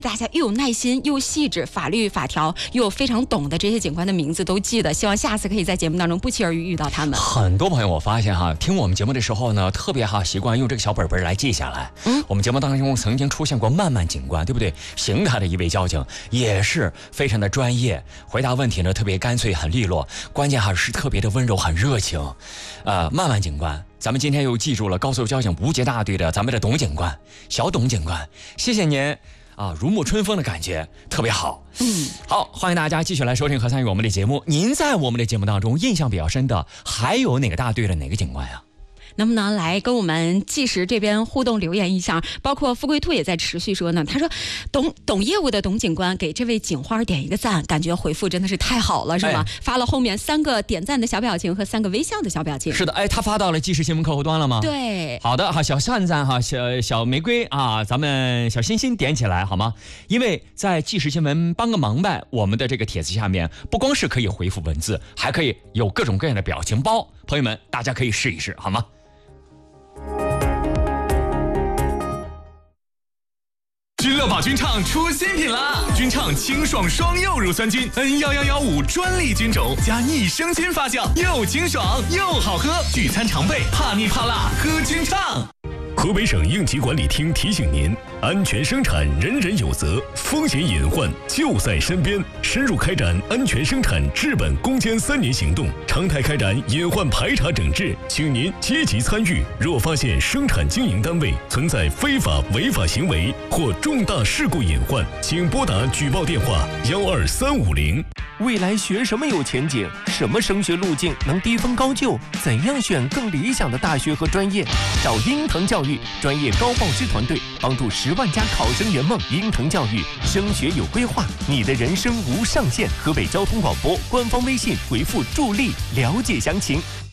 大家又有耐心又细致，法律法条又非常懂的这些警官的名字都记得，希望下次可以在节目当中不期而遇遇到他们。 很多朋友我发现哈，听我们节目的时候呢，特别习惯用这个小本本来记下来。我们节目当中曾经出现过曼曼警官，对不对？邢台的一位交警也是非常的专业，回答问题呢特别干脆很利落，关键是特别的温柔很热情。曼曼警官，咱们今天又记住了高速交警无节大队的咱们的董警官，小董警官，谢谢您。如沐春风的感觉特别好。好，欢迎大家继续来收听和参与我们的节目。您在我们的节目当中印象比较深的还有哪个大队的哪个警官呀？ 能不能来跟我们纪实这边互动留言一下？包括富贵兔也在持续说呢，他说懂业务的董警官给这位警花点一个赞，感觉回复真的是太好了，是吗？发了后面3个点赞的小表情和3个微笑的小表情。 是的，他发到了纪实新闻客户端了吗？ 对， 好的小赞赞小玫瑰咱们小心心点起来好吗？因为在纪实新闻帮个忙呗，我们的这个帖子下面不光是可以回复文字，还可以有各种各样的表情包，朋友们大家可以试一试好吗？ 君乐宝菌畅出新品啦！菌畅清爽双柚乳酸菌 N11115专利菌种加益生菌发酵，又清爽又好喝，聚餐常备，怕腻怕辣喝菌畅。 河北省应急管理厅提醒您：安全生产，人人有责，风险隐患就在身边。深入开展安全生产治本攻坚3年行动，常态开展隐患排查整治，请您积极参与。若发现生产经营单位存在非法违法行为或重大事故隐患，请拨打举报电话12350。 未来学什么有前景？什么升学路径能低分高就？怎样选更理想的大学和专业？找鹰腾教育专业高报师团队，帮助10万家考生圆梦。鹰腾教育升学有规划，你的人生无上限。河北交通广播官方微信回复助力了解详情。